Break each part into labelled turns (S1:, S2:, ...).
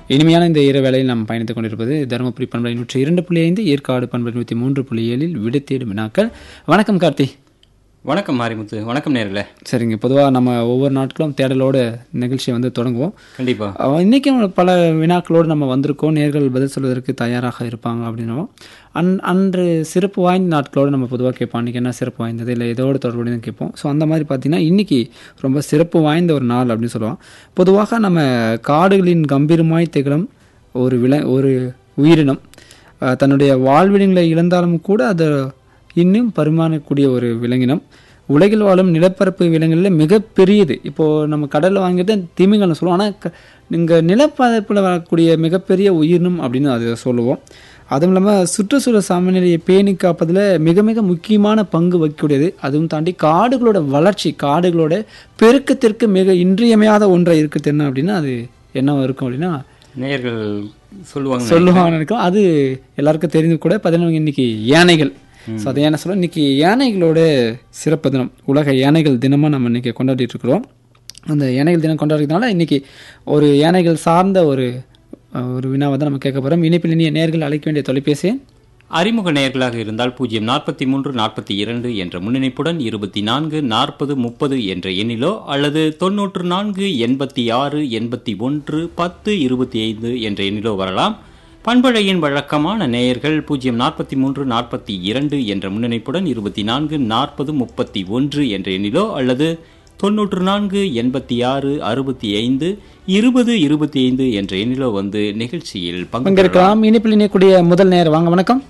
S1: இனிமையான இந்த இரவு வேளையில் நாம் பயணித்துக் கொண்டிருப்பது தருமபுரி பண்பலை 102.5, ஏற்காடு பண்பலை 103.7 விடை தேடும் வினாக்கள். வணக்கம் கார்த்தி.
S2: வணக்கம் மாரிமுத்து. வணக்கம் நேர்களே.
S1: சரிங்க, பொதுவாக நம்ம ஒவ்வொரு நாட்களும் தேடலோட நிகழ்ச்சியை வந்து தொடங்குவோம்.
S2: கண்டிப்பாக
S1: இன்றைக்கும் பல வினாக்களோடு நம்ம வந்திருக்கோம். நேர்கள் பதில் சொல்வதற்கு தயாராக இருப்பாங்க அப்படின்னும் அன்று சிறப்பு வாய்ந்த நாட்களோடு நம்ம பொதுவாக கேட்போம். அன்றைக்கி என்ன சிறப்பு வாய்ந்தது இல்லை இதோடு தொடர்புடைய கேட்போம். ஸோ அந்த மாதிரி பார்த்திங்கன்னா இன்றைக்கி ரொம்ப சிறப்பு வாய்ந்த ஒரு நாள் அப்படின்னு சொல்லுவோம். பொதுவாக நம்ம காடுகளின் கம்பீரமாய் திகழும் ஒரு உயிரினம் தன்னுடைய வாழ்விடங்களை இழந்தாலும் கூட அதை இன்னும் பரிமாறக்கூடிய ஒரு விலங்கினம். உலகில் வாழும் நிலப்பரப்பு விலங்குகளில் மிகப்பெரியது. இப்போது நம்ம கடலில் வாங்கிட்டு திமிங்கலம் சொல்லுவோம். ஆனால் இங்கே நிலப்பரப்பில் வரக்கூடிய மிகப்பெரிய உயிரினம் அப்படின்னு அதை சொல்லுவோம். அதுவும் இல்லாமல் சுற்றுச்சூழல் சமநிலையை பேணி காப்பதில் மிக மிக முக்கியமான பங்கு வகிக்கக்கூடியது. அதுவும் தாண்டி காடுகளோட வளர்ச்சி, காடுகளோட பெருக்கத்திற்கு மிக இன்றியமையாத ஒன்றை இருக்குது. என்ன அப்படின்னா அது என்ன இருக்கும் அப்படின்னா
S2: நேயர்கள் சொல்லுவாங்க.
S1: அது எல்லாருக்கும் தெரிந்து கூட பார்த்தீங்கன்னா இன்னைக்கு யானைகள். ஸோ அதை என்ன சொல்ல, இன்னைக்கு யானைகளோட சிறப்பு தினம், உலக யானைகள் தினமாக நம்ம இன்னைக்கு கொண்டாடிட்டு இருக்கிறோம். அந்த யானைகள் தினம் கொண்டாடுறதுனால இன்னைக்கு ஒரு யானைகள் சார்ந்த ஒரு வினாவை தான் நம்ம கேட்க போகிறோம். இணைப்பில் இனிய நேயர்கள் அழைக்க வேண்டிய தொலைபேசி
S2: அறிமுக நேயர்களாக இருந்தால் 043 42 என்ற முன்னிணைப்புடன் 24 40 30 என்ற எண்ணிலோ அல்லது 94 86 81 10 25 என்ற எண்ணிலோ வரலாம். பண்பலையின் வழக்கமான நேயர்கள் 043 42 என்ற முன்னிணைப்புடன் 24 40 31 என்ற எண்ணிலோ அல்லது 94 86 65 20 25 என்ற எண்ணிலோ வந்து நிகழ்ச்சியில்
S1: பங்கேற்கலாம். இனிப்பில் இணையக்கூடிய முதல் நேயர் வாங்க. வணக்கம்.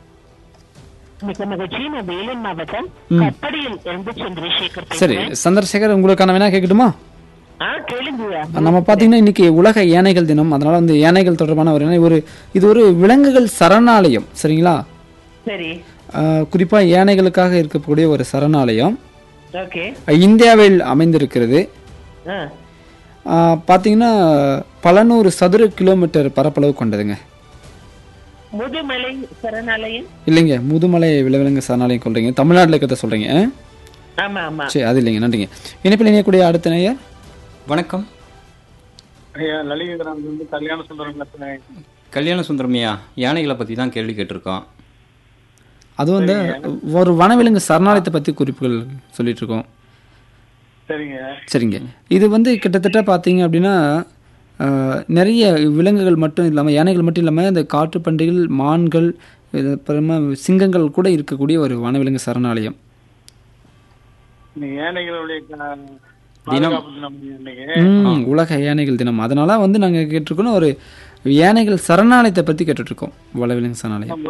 S1: சரி சந்திரசேகர், உங்களுக்கான வேணா கேட்கட்டுமா? நம்ம பார்த்தீங்கன்னா இன்னைக்கு உலக யானைகள் தினம். அதனால வந்து யானைகள் தொடர்பான இது ஒரு விலங்குகள் சரணாலயம். சரிங்களா?
S3: சரி.
S1: குறிப்பா யானைகளுக்காக இருக்கக்கூடிய ஒரு சரணாலயம் இந்தியாவில் அமைந்திருக்கிறது. பார்த்தீங்கன்னா பல நூறு சதுர கிலோமீட்டர் பரப்பளவு கொண்டதுங்க.
S3: முதுமலை சரணாலயம்
S1: இல்லைங்க, முதுமலை விலவிலங்கு சரணாலயம் சொல்றீங்க, தமிழ்நாட்டில் இருக்கிறத சொல்றீங்க. சரி, அது இல்லைங்க. நன்றிங்க. இணைப்பில் இணையக்கூடிய அடுத்த நேயர் வணக்கம்.
S2: கல்யாண சுந்தரமியா, யானைகளை பற்றி தான் கேள்வி கேட்டிருக்கோம்.
S1: அது வந்து ஒரு வனவிலங்கு சரணாலயத்தை பற்றி குறிப்புகள் சொல்லிட்டு இருக்கோம். சரிங்க. இது வந்து கிட்டத்தட்ட பார்த்தீங்க அப்படின்னா நிறைய விலங்குகள் மட்டும் இல்லாமல், யானைகள் மட்டும் இல்லாமல் இந்த காட்டு பன்றிகள், மான்கள், அப்புறமா சிங்கங்கள் கூட இருக்கக்கூடிய ஒரு வனவிலங்கு சரணாலயம். உலக யானைகள் தினம். அதனால வந்து நாங்க கேட்டிருக்கோம் ஒரு யானைகள் சரணாலயத்தை பத்தி கேட்டுட்டு இருக்கோம். வனவிலங்கு சரணாலயம்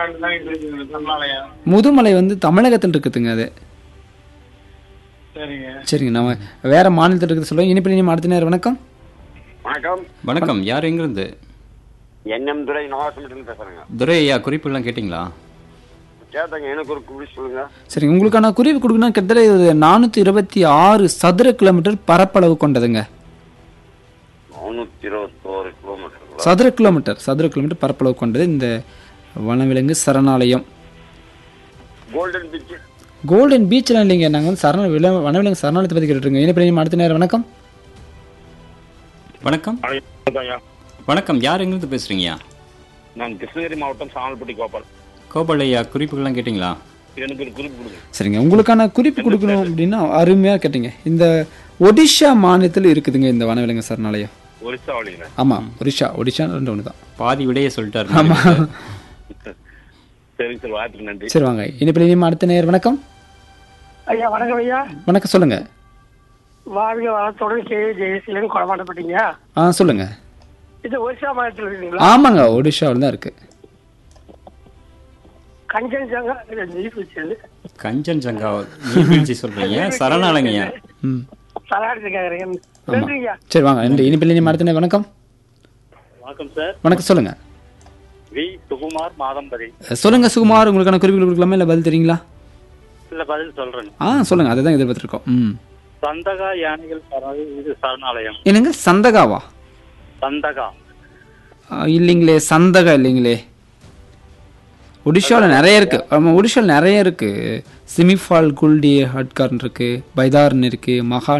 S1: முதுமலை வந்து தமிழகத்தில் இருக்குதுங்க. அது சரிங்க. நம்ம வேற மாநிலத்தில் இருக்கிறது சொல்லுவோம். இனிப்பில் இனிமே அடுத்த நேரம். வணக்கம்.
S2: வணக்கம். யார் எங்கிருந்து?
S4: என்எம் துரை, நாகசமுத்திரம் பேசுறேங்க.
S2: துரை ஐயா, குறிப்பு எல்லாம் கேட்டீங்களா?
S4: எனக்கு ஒரு குறிப்பு சொல்லுங்க.
S1: சரி, உங்களுக்கான குறிப்பு கொடுக்கணும். கிட்டத்தட்ட 426 சதுர கிலோமீட்டர் பரப்பளவு கொண்டதுங்க.
S4: 421 கிலோமீட்டர்
S1: சதுர கிலோமீட்டர் பரப்பளவு கொண்டது இந்த வனவிலங்கு சரணாலயம். கோல்டன் பீச்லாம் இல்லைங்க. நாங்கள் வந்து வனவிலங்கு சரணாலயத்தை பற்றி கேட்டுருக்கோம். இனிப்பில் அடுத்த நேரம். வணக்கம்.
S2: வணக்கம். வணக்கம். யார் எங்கிருந்து பேசுறீங்க?
S4: நான் கிருஷ்ணகிரி மாவட்டம் சாமல்பட்டி
S2: கோபால் ஐயா, குறிப்புகள்லாம் கேட்டிங்களா?
S4: எனக்கு ஒரு குறிப்பு கொடுங்க.
S1: சரிங்க, உங்களுக்கான குறிப்பு கொடுக்கணும் அப்படின்னா அருமையாக கேட்டீங்க. இந்த ஒடிஷா மாநிலத்தில் இருக்குதுங்க இந்த வனவிலங்கு சரணாலயம். ஆமாம், ஒடிஷா ரெண்டு ஒன்று தான்.
S2: பாதி விடையே சொல்லிட்டாரு.
S1: ஆமாம்.
S4: சரி சார், வாய்ப்புக்கு நன்றி.
S1: சரி, வாங்க. இனிப்பில் இனிமே அடுத்த நேரம். வணக்கம்
S5: ஐயா. வணக்கம் ஐயா.
S1: வணக்கம், சொல்லுங்க.
S5: வாழ்க வளத்தோடு ஜெயசீலன் கொடமாட்டப்பட்டீங்க.
S1: சொல்லுங்க.
S5: இது ஒடிஷா மாநிலத்தில் இருக்குங்களா?
S1: ஆமாங்க, ஒடிஷாவில் தான் இருக்கு.
S5: கஞ்சன்ஜங்கா
S2: நீர்வீழ்ச்சி சொல்றீங்க, சரணாலயங்க.
S1: சரி, வாங்க. இனிப்பில் இனிமே அடுத்த நேரம். வணக்கம்.
S4: வணக்கம் சார்.
S1: வணக்கம், சொல்லுங்க.
S4: வி சுகுமார் மாதம்பரி.
S1: சொல்லுங்க சுகுமார், உங்களுக்கான குறிப்புகள் கொடுக்கலாமா இல்லை பதில் தெரியுங்களா?
S4: இல்ல, பதில் சொல்றேன்.
S1: சொல்லுங்க. அதை தான் எதிர்பார்த்திருக்கோம்.
S4: சந்தகா யானைகள் சரணாலயம்.
S1: என்னங்க, சந்தகாவா?
S4: சந்தகா
S1: இல்லைங்களே, சந்தகா இல்லைங்களே. ஒடிஷாவில் நிறைய இருக்கு. ஆமாம், ஒடிஷாவில் நிறைய இருக்கு. சிமிஃபால் குல்டி ஹட்கார்ன் இருக்கு, பைதார்னு இருக்கு, மகா